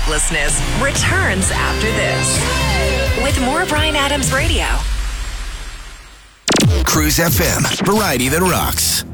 Sleeplessness returns after this with more Bryan Adams Radio. Cruise FM, variety that rocks.